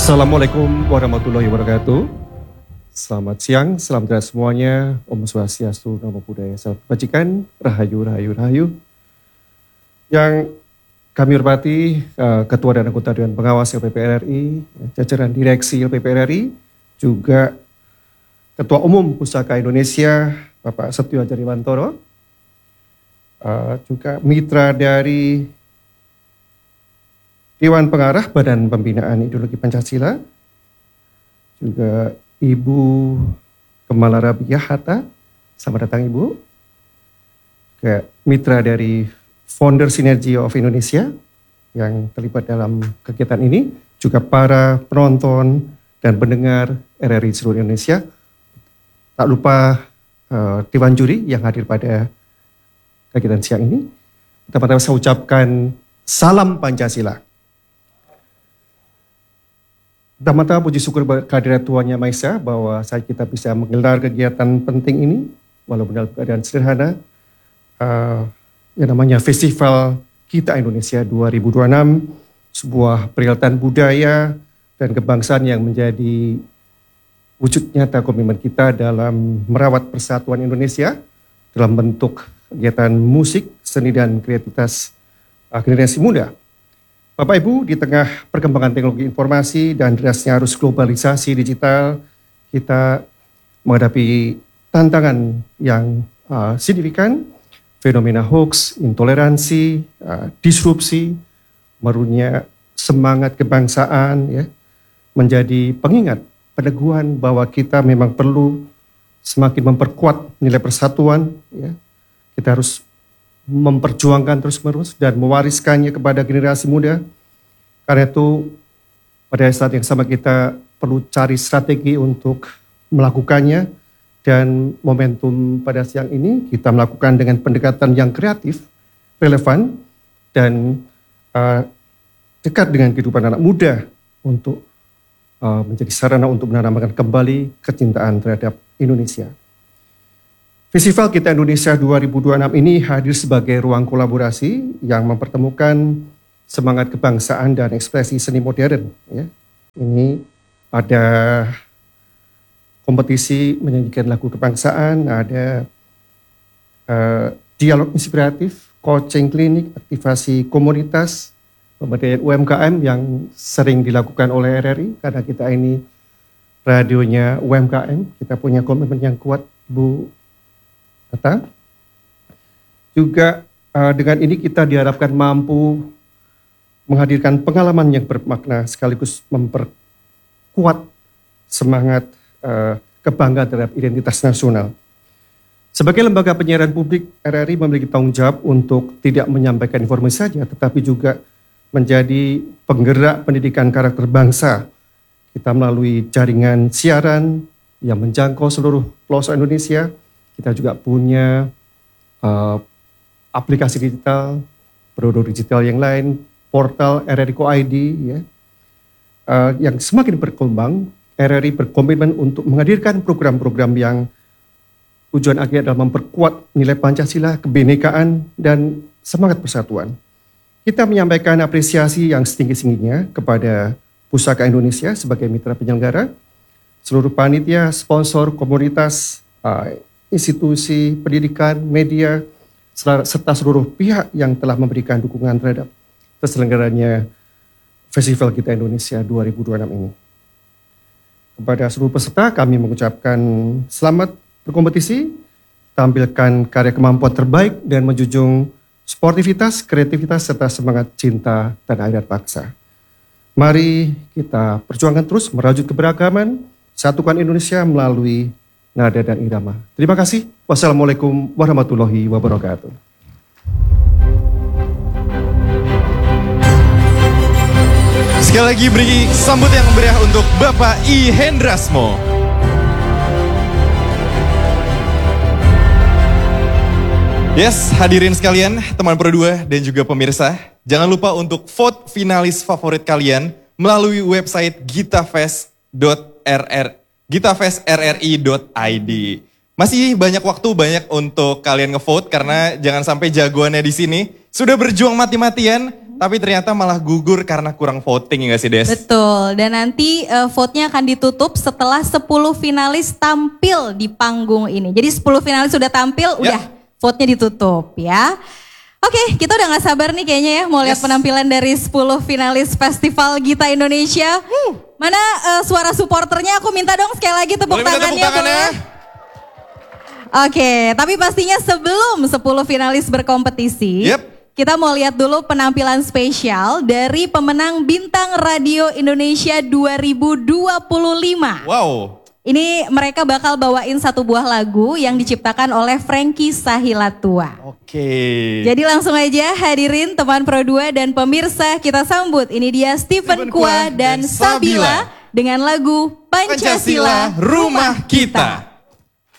Assalamualaikum warahmatullahi wabarakatuh. Selamat siang, salam sejahtera semuanya. Om Swastiastu, Namo Buddhaya, salam kebajikan, rahayu, rahayu, rahayu. Yang kami hormati Ketua dan Anggota Dewan Pengawas LPP RRI, jajaran Direksi LPP RRI, juga Ketua Umum Pusaka Indonesia, Bapak Setio Hadiwantoro, juga mitra dari Dewan Pengarah Badan Pembinaan Ideologi Pancasila, juga Ibu Kemala Rabiah Hatta, selamat datang Ibu. Juga mitra dari Founder Synergy of Indonesia yang terlibat dalam kegiatan ini, juga para penonton dan pendengar RRI seluruh Indonesia. Tak lupa Dewan Juri yang hadir pada kegiatan siang ini. Pertama-tama saya ucapkan salam Pancasila. Pertama-tama puji syukur kehadirat Tuhan Yang Maha Esa bahwa kita bisa menggelar kegiatan penting ini walaupun dalam keadaan sederhana, yang namanya Festival Kita Indonesia 2026, sebuah perhelatan budaya dan kebangsaan yang menjadi wujud nyata komitmen kita dalam merawat persatuan Indonesia dalam bentuk kegiatan musik, seni dan kreativitas generasi muda. Bapak Ibu, di tengah perkembangan teknologi informasi dan derasnya arus globalisasi digital, kita menghadapi tantangan yang signifikan, fenomena hoax, intoleransi, disrupsi, merunya semangat kebangsaan, ya, menjadi pengingat, peneguhan bahwa kita memang perlu semakin memperkuat nilai persatuan, ya. Kita harus memperjuangkan terus-menerus dan mewariskannya kepada generasi muda. Karena itu pada saat yang sama kita perlu cari strategi untuk melakukannya, dan momentum pada siang ini kita melakukan dengan pendekatan yang kreatif, relevan, dan dekat dengan kehidupan anak muda untuk menjadi sarana untuk menanamkan kembali kecintaan terhadap Indonesia. Festival Kita Indonesia 2026 ini hadir sebagai ruang kolaborasi yang mempertemukan semangat kebangsaan dan ekspresi seni modern. Ya. Ini ada kompetisi menyanyikan lagu kebangsaan, ada dialog inspiratif, coaching klinik, aktivasi komunitas, pemberdayaan UMKM yang sering dilakukan oleh RRI karena kita ini radionya UMKM, kita punya komitmen yang kuat, Bu Hatta. Juga dengan ini kita diharapkan mampu menghadirkan pengalaman yang bermakna sekaligus memperkuat semangat kebanggaan terhadap identitas nasional. Sebagai lembaga penyiaran publik, RRI memiliki tanggung jawab untuk tidak menyampaikan informasi saja, tetapi juga menjadi penggerak pendidikan karakter bangsa. Kita melalui jaringan siaran yang menjangkau seluruh pelosok Indonesia. Kita juga punya aplikasi digital, produk digital yang lain, portal RRI.co.id, ya, yang semakin berkembang. RRI berkomitmen untuk menghadirkan program-program yang tujuan akhir adalah memperkuat nilai Pancasila, kebinekaan, dan semangat persatuan. Kita menyampaikan apresiasi yang setinggi-tingginya kepada Pusaka Indonesia sebagai mitra penyelenggara, seluruh panitia, sponsor, komunitas, institusi pendidikan, media, serta seluruh pihak yang telah memberikan dukungan terhadap terselenggaranya Festival Kita Indonesia 2026 ini. Kepada seluruh peserta kami mengucapkan selamat berkompetisi, tampilkan karya kemampuan terbaik dan menjunjung sportivitas, kreativitas, serta semangat cinta tanah air dan bangsa. Mari kita perjuangkan terus merajut keberagaman, satukan Indonesia melalui nada dan irama. Terima kasih. Wassalamualaikum warahmatullahi wabarakatuh. Sekali lagi beri sambut yang meriah untuk Bapak I. Hendrasmo. Yes, hadirin sekalian, teman Pro 2 dan juga pemirsa, jangan lupa untuk vote finalis favorit kalian melalui website gitafestrri.id. Masih banyak waktu, banyak untuk kalian ngevote karena jangan sampai jagoannya di sini sudah berjuang mati-matian tapi ternyata malah gugur karena kurang voting ya gak sih Des? Betul, dan nanti vote-nya akan ditutup setelah 10 finalis tampil di panggung ini. Jadi 10 finalis sudah tampil, udah vote-nya ditutup ya. Oke, kita udah gak sabar nih kayaknya ya mau lihat penampilan dari 10 finalis Festival Gita Indonesia. Mana suara supporternya, aku minta dong sekali lagi tepuk tangannya. Boleh. Oke, tapi pastinya sebelum 10 finalis berkompetisi, kita mau lihat dulu penampilan spesial dari pemenang Bintang Radio Indonesia 2025. Wow. Ini mereka bakal bawain satu buah lagu yang diciptakan oleh Frankie Sahilatua. Oke. Jadi langsung aja hadirin teman Pro 2 dan pemirsa, kita sambut. Ini dia Stephen Kwa dan Sabila dengan lagu Pancasila Rumah Kita.